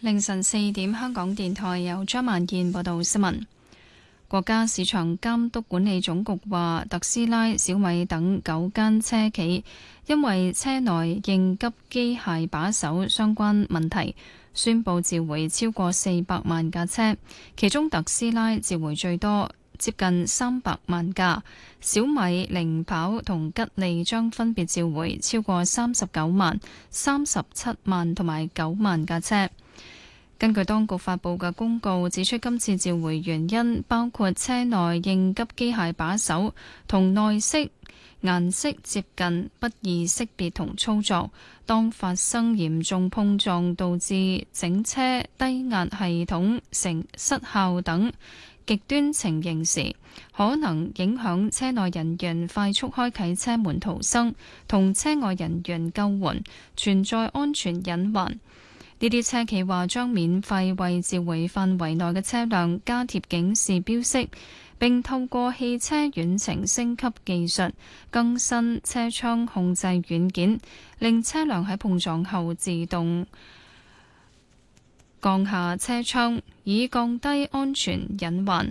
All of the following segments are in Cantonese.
凌晨4點，香港電台由張萬燕報道新聞。國家市場監督管理總局話，特斯拉、小米等9間車企因為車內應急機械把手相關問題，宣布召回超過400萬架車，其中特斯拉召回最多，接近300萬架，小米、零跑同吉利將分別召回超過39萬、37萬同埋9萬架車。根據當局發布嘅公告指出，今次召回原因包括車內應急機械把手同內飾顏色接近，不易識別同操作。當發生嚴重碰撞導致整車低壓系統成失效等極端情形時，可能影響車內人員快速開啟車門逃生同車外人員救援，存在安全隱患。呢啲車企話將免費為召回範圍內嘅車輛加貼警示標識，並透過汽車遠程升級技術更新車窗控制軟件，令車輛喺碰撞後自動降下車窗，以降低安全隱患。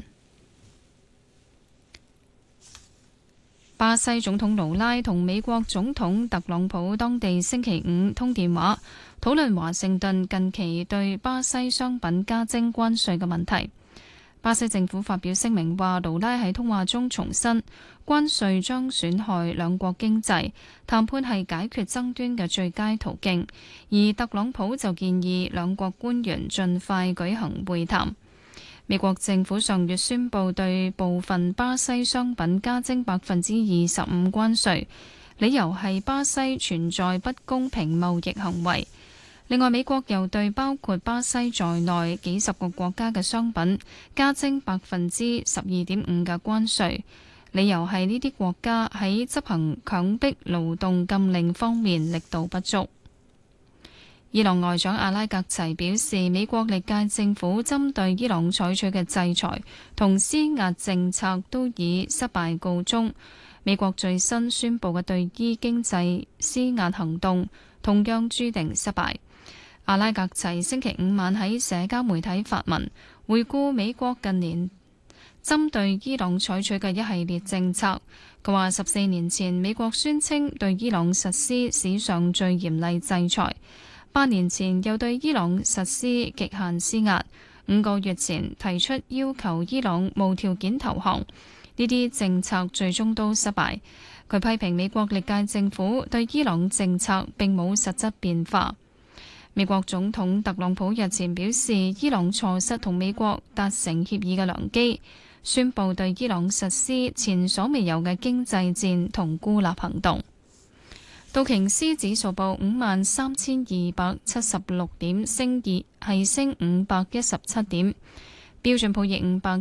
巴西總統盧拉同美國總統特朗普當地星期五通電話，討論華盛頓近期對巴西商品加徵關稅嘅問題。巴西政府發表聲明話，盧拉喺通話中重申，關稅將損害兩國經濟，談判係解決爭端嘅最佳途徑。而特朗普就建議兩國官員盡快舉行會談。美國政府上月宣布對部分巴西商品加徵25%關稅，理由係巴西存在不公平貿易行為。另外，美國又對包括巴西在內幾十個國家嘅商品加徵12.5%嘅關稅，理由係呢啲國家喺執行強迫勞動禁令方面力度不足。伊朗外長阿拉格齊表示，美國歷屆政府針對伊朗採取嘅制裁同施壓政策都以失敗告終。美國最新宣布嘅對伊經濟施壓行動同樣注定失敗。阿拉格齊星期五晚喺社交媒體發文，回顧美國近年針對伊朗採取嘅一系列政策。佢話14年前美國宣稱對伊朗實施史上最嚴厲制裁，8年前又對伊朗實施極限施壓，5個月前提出要求伊朗無條件投降，呢啲政策最終都失敗。佢批評美國歷屆政府對伊朗政策並冇實質變化。美國總統特朗普日前表示，伊朗錯失同美國達成協議嘅良機，宣布對伊朗實施前所未有嘅經濟戰同孤立行動。道瓊斯指數報53,276點，升517點。標準普爾500